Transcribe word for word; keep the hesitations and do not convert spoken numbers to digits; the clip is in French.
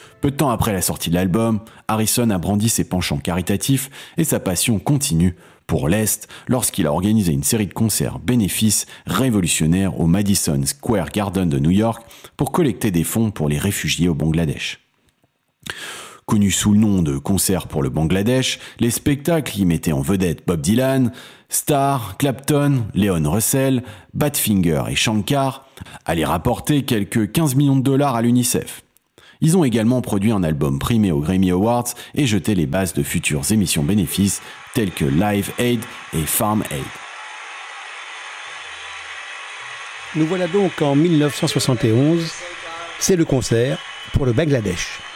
Peu de temps après la sortie de l'album, Harrison a brandi ses penchants caritatifs et sa passion continue pour l'Est lorsqu'il a organisé une série de concerts bénéfices révolutionnaires au Madison Square Garden de New York pour collecter des fonds pour les réfugiés au Bangladesh. Connu sous le nom de Concert pour le Bangladesh, les spectacles y mettaient en vedette Bob Dylan, Starr, Clapton, Leon Russell, Badfinger et Shankar, allaient rapporter quelques quinze millions de dollars à l'UNICEF. Ils ont également produit un album primé aux Grammy Awards et jeté les bases de futures émissions bénéfices telles que Live Aid et Farm Aid. Nous voilà donc en dix-neuf cent soixante et onze, c'est le concert pour le Bangladesh.